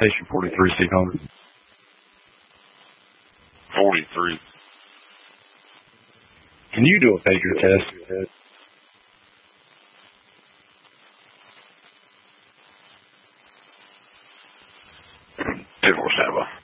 Station 43, Steve Hunter. 43. Can you do a pager test? 247.